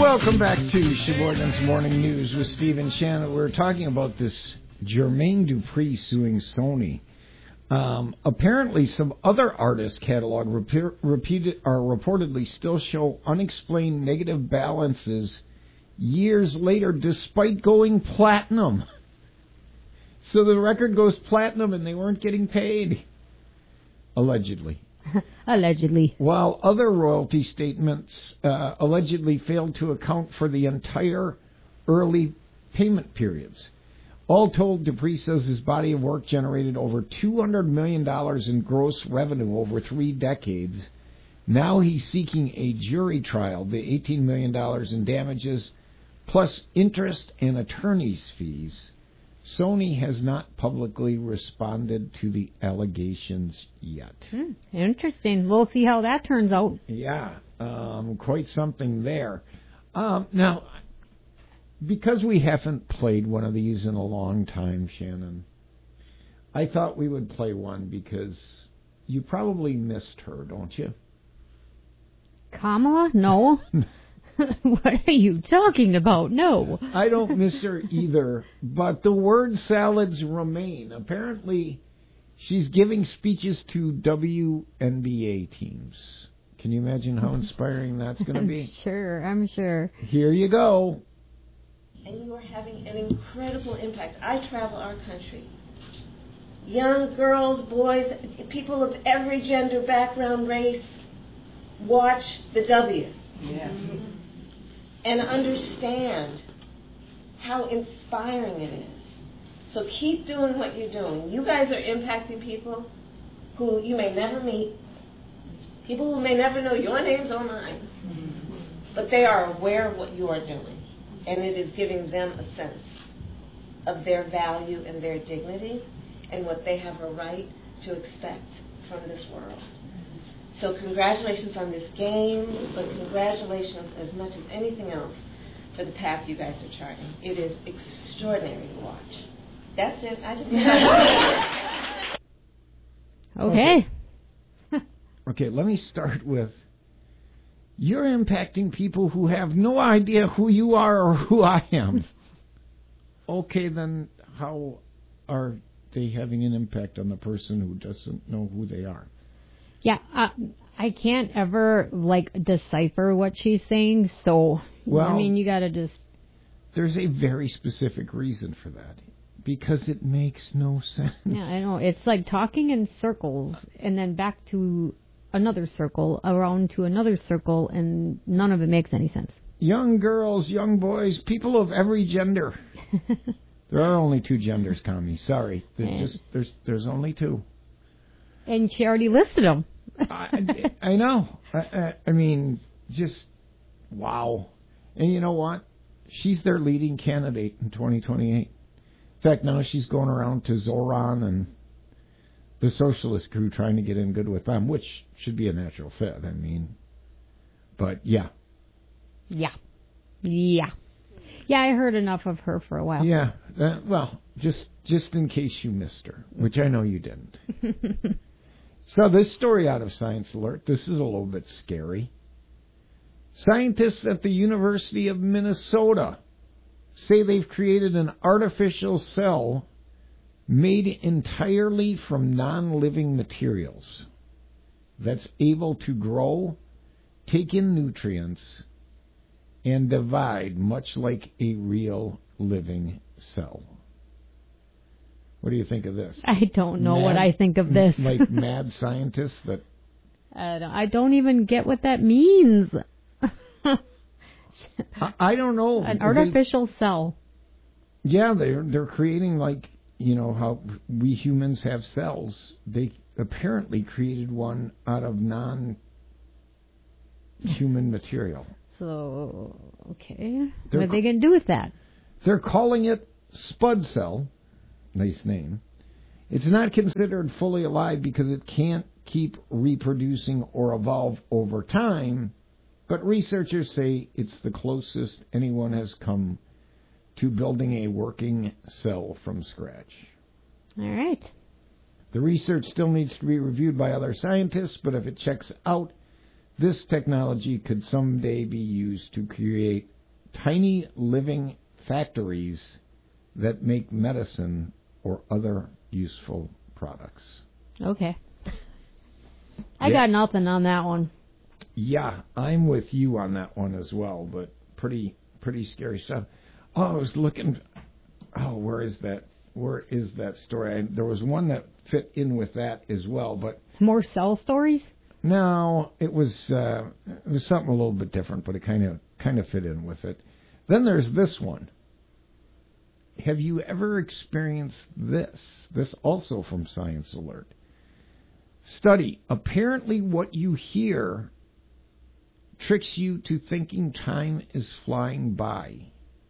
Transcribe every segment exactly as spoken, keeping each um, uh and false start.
Welcome back to Sheboygan's Morning News with Steve and Shannon. We're talking about this Jermaine Dupri suing Sony. Um, apparently, some other artists' catalog repeat, repeated are reportedly still show unexplained negative balances years later, despite going platinum. So the record goes platinum, and they weren't getting paid, allegedly. Allegedly. While other royalty statements uh, allegedly failed to account for the entire early payment periods. All told, Dupri says his body of work generated over two hundred million dollars in gross revenue over three decades. Now he's seeking a jury trial, the eighteen million dollars in damages, plus interest and attorney's fees. Sony has not publicly responded to the allegations yet. Hmm, interesting. We'll see how that turns out. Yeah, um, quite something there. Um, now, because we haven't played one of these in a long time, Shannon, I thought we would play one because you probably missed her, don't you? Kamala? No. What are you talking about? No. I don't miss her either, but the word salads remain. Apparently, she's giving speeches to W N B A teams. Can you imagine how inspiring that's going to be? Sure, I'm sure. Here you go. And you are having an incredible impact. I travel our country. Young girls, boys, people of every gender, background, race, watch the W. Yeah. And understand how inspiring it is. So keep doing what you're doing. You guys are impacting people who you may never meet, people who may never know your names or mine, but they are aware of what you are doing. And it is giving them a sense of their value and their dignity and what they have a right to expect from this world. So congratulations on this game, but congratulations as much as anything else for the path you guys are charting. It is extraordinary to watch. That's it. I just Okay. Okay, okay let me start with, you're impacting people who have no idea who you are or who I am. Okay, then how are they having an impact on the person who doesn't know who they are? Yeah, uh, I can't ever, like, decipher what she's saying, so, well, I mean, you gotta just... There's a very specific reason for that, because it makes no sense. Yeah, I know. It's like talking in circles, and then back to another circle, around to another circle, and none of it makes any sense. Young girls, young boys, people of every gender. There are only two genders, Connie. Sorry. There's, just, there's, there's only two. And she already listed them. I, I know. I, I, I mean, just, wow. And you know what? She's their leading candidate in twenty twenty-eight. In fact, now she's going around to Zoran and the socialist crew trying to get in good with them, which should be a natural fit. I mean, but yeah. Yeah. Yeah. Yeah, I heard enough of her for a while. Yeah. Uh, well, just just in case you missed her, which I know you didn't. So this story out of Science Alert, this is a little bit scary. Scientists at the University of Minnesota say they've created an artificial cell made entirely from non-living materials that's able to grow, take in nutrients, and divide much like a real living cell. What do you think of this? I don't know mad, what I think of this. Like mad scientists that... I don't, I don't even get what that means. I, I don't know. An artificial they, cell. Yeah, they're, they're creating like, you know, how we humans have cells. They apparently created one out of non-human material. So, okay. They're, what are they going to do with that? They're calling it Spud Cell. Nice name. It's not considered fully alive because it can't keep reproducing or evolve over time, but researchers say it's the closest anyone has come to building a working cell from scratch. All right. The research still needs to be reviewed by other scientists, but if it checks out, this technology could someday be used to create tiny living factories that make medicine or other useful products. Okay. I Yeah. got nothing on that one. Yeah, I'm with you on that one as well, but pretty pretty scary stuff. Oh, I was looking. Oh, where is that? Where is that story? I, there was one that fit in with that as well, but More cell stories? no, it was uh, it was something a little bit different, but it kind of kind of fit in with it. Then there's this one. Have you ever experienced this? This also from Science Alert. Study. Apparently what you hear tricks you to thinking time is flying by.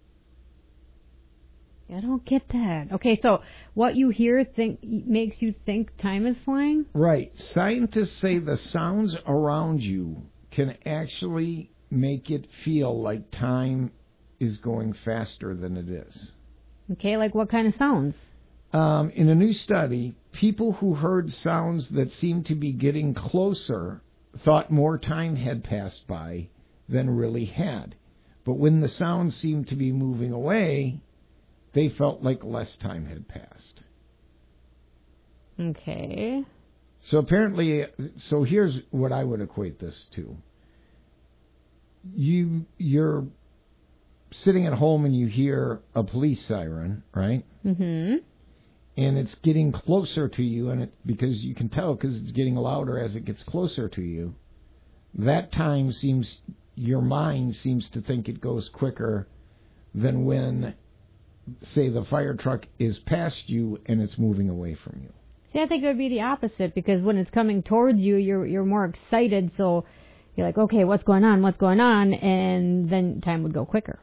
I don't get that. Okay, so what you hear think makes you think time is flying? Right. Scientists say the sounds around you can actually make it feel like time is going faster than it is. Okay, like what kind of sounds? Um, in a new study, people who heard sounds that seemed to be getting closer thought more time had passed by than really had. But when the sounds seemed to be moving away, they felt like less time had passed. Okay. So apparently, so here's what I would equate this to. You, you're sitting at home and you hear a police siren, right? Mm-hmm. And it's getting closer to you, and it, because you can tell because it's getting louder as it gets closer to you. That time seems, your mind seems to think it goes quicker than when, say, the fire truck is past you and it's moving away from you. See, I think it would be the opposite, because when it's coming towards you, you're you're more excited, so you're like, okay, what's going on, what's going on, and then time would go quicker.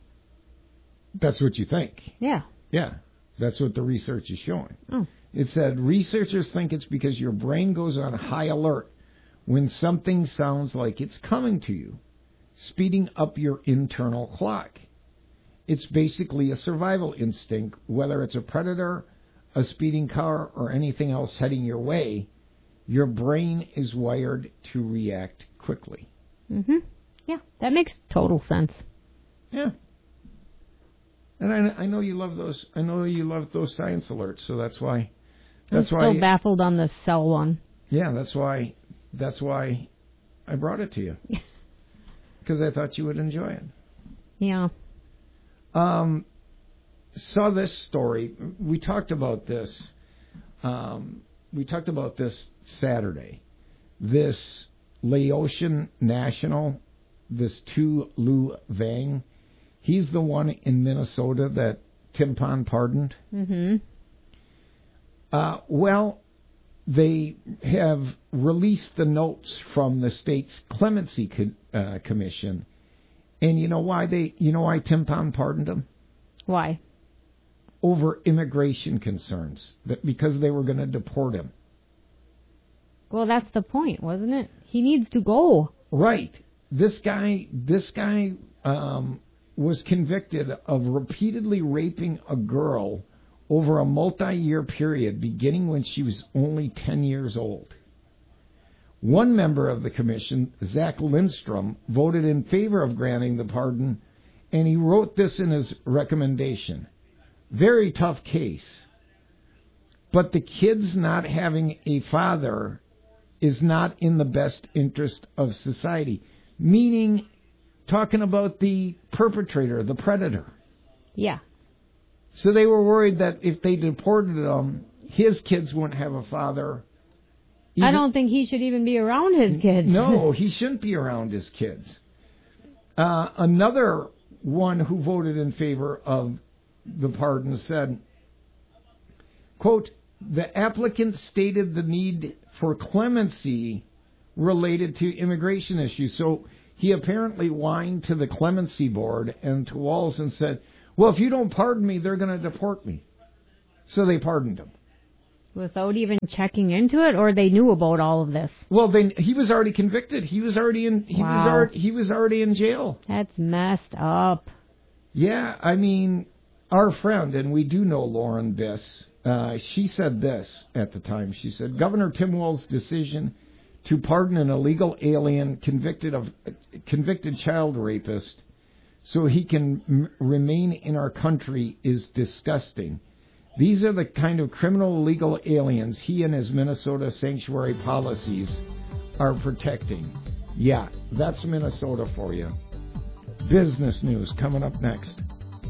That's what you think. Yeah. Yeah, that's what the research is showing. Oh. It said researchers think it's because your brain goes on high alert when something sounds like it's coming to you, speeding up your internal clock. It's basically a survival instinct, whether it's a predator, a speeding car, or anything else heading your way. Your brain is wired to react quickly. Mm-hmm. Yeah, that makes total sense. Yeah. And I, I know you love those. I know you love those science alerts. So that's why. That's I'm why. still baffled on the cell one. Yeah, that's why. That's why I brought it to you, because I thought you would enjoy it. Yeah. Um, saw this story. We talked about this. Um, we talked about this Saturday. This Laotian national, this Tu Lu Vang. He's the one in Minnesota that Tim Pond pardoned. Mm-hmm. Uh, well, they have released the notes from the state's clemency co- uh, commission, and you know why they? You know why Tim Pond pardoned him? Why? Over immigration concerns, that because they were going to deport him. Well, that's the point, wasn't it? He needs to go. Right. This guy. This guy. Um, was convicted of repeatedly raping a girl over a multi-year period beginning when she was only ten years old. One member of the commission, Zach Lindstrom, voted in favor of granting the pardon, and he wrote this in his recommendation. Very tough case. But the kid's not having a father is not in the best interest of society. Meaning, talking about the perpetrator, the predator. Yeah. So they were worried that if they deported him, his kids wouldn't have a father. Even, I don't think he should even be around his kids. No, he shouldn't be around his kids. Uh, another one who voted in favor of the pardon said, quote, the applicant stated the need for clemency related to immigration issues. So he apparently whined to the clemency board and to Walz and said, well, if you don't pardon me, they're going to deport me. So they pardoned him. Without even checking into it, or they knew about all of this? Well, they, he was already convicted. He was already in. He Wow. was already, he was already in jail. That's messed up. Yeah, I mean, our friend, and we do know Lauren Biss. Uh, she said this at the time. She said, Governor Tim Walz's decision to pardon an illegal alien convicted of convicted child rapist so he can m- remain in our country is disgusting. These are the kind of criminal illegal aliens he and his Minnesota sanctuary policies are protecting. Yeah, that's Minnesota for you. Business news coming up next.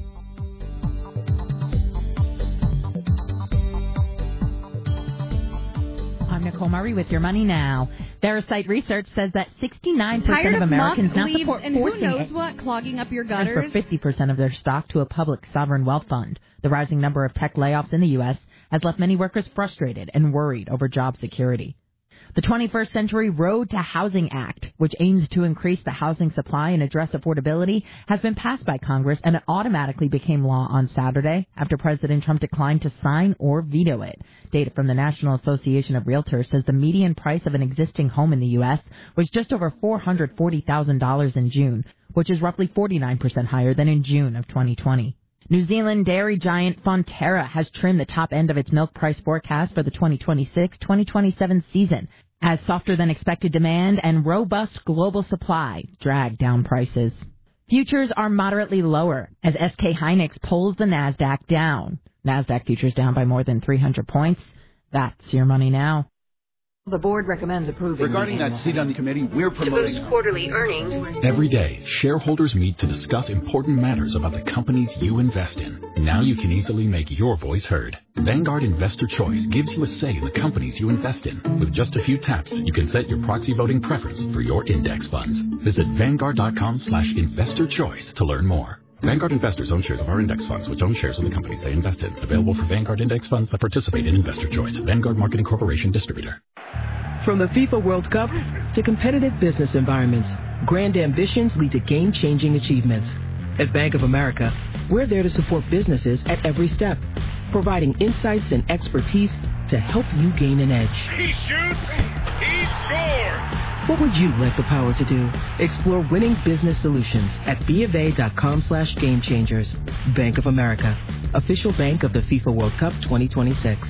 I'm Nicole Murray with Your Money Now. Verisight research says that sixty-nine percent of Americans now support and forcing who knows what, clogging up your gutters. Transfer fifty percent of their stock to a public sovereign wealth fund. The rising number of tech layoffs in the U S has left many workers frustrated and worried over job security. The twenty-first Century Road to Housing Act, which aims to increase the housing supply and address affordability, has been passed by Congress, and it automatically became law on Saturday after President Trump declined to sign or veto it. Data from the National Association of Realtors says the median price of an existing home in the U S was just over four hundred forty thousand dollars in June, which is roughly forty-nine percent higher than in June of twenty twenty. New Zealand dairy giant Fonterra has trimmed the top end of its milk price forecast for the twenty twenty-six twenty twenty-seven season, as softer-than-expected demand and robust global supply drag down prices. Futures are moderately lower as S K Hynix pulls the NASDAQ down. NASDAQ futures down by more than three hundred points. That's Your Money Now. The board recommends approving. Regarding that seat on the committee, we're promoting to boost quarterly earnings. Every day, shareholders meet to discuss important matters about the companies you invest in. Now you can easily make your voice heard. Vanguard Investor Choice gives you a say in the companies you invest in. With just a few taps, you can set your proxy voting preference for your index funds. Visit Vanguard.com slash investor choice to learn more. Vanguard investors own shares of our index funds, which own shares of the companies they invest in. Available for Vanguard index funds that participate in Investor Choice. Vanguard Marketing Corporation Distributor. From the FIFA World Cup to competitive business environments, grand ambitions lead to game-changing achievements. At Bank of America, we're there to support businesses at every step, providing insights and expertise to help you gain an edge. He shoots, he scores! What would you like the power to do? Explore winning business solutions at BofA.com slash game changers. Bank of America, official bank of the FIFA World Cup twenty twenty-six.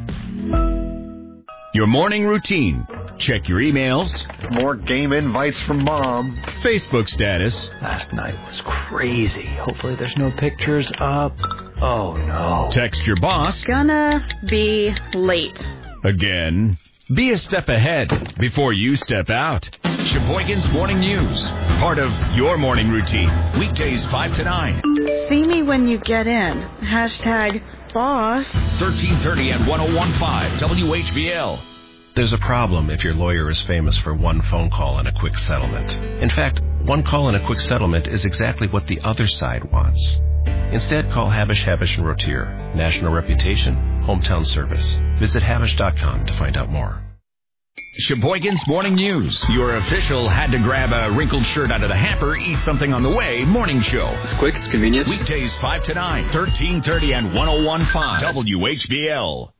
Your morning routine. Check your emails. More game invites from Mom. Facebook status. Last night was crazy. Hopefully there's no pictures up. Oh, no. Text your boss. Gonna be late. Again. Be a step ahead before you step out. Sheboygan's Morning News. Part of your morning routine. Weekdays five to nine. See me when you get in. Hashtag boss. thirteen thirty and one oh one point five W H B L. There's a problem if your lawyer is famous for one phone call and a quick settlement. In fact, one call and a quick settlement is exactly what the other side wants. Instead, call Habish, Habish and Rotier. National reputation, hometown service. Visit Habish dot com to find out more. Sheboygan's Morning News. Your official had to grab a wrinkled shirt out of the hamper, eat something on the way morning show. It's quick, it's convenient. Weekdays five to nine, thirteen thirty and one oh one point five W H B L.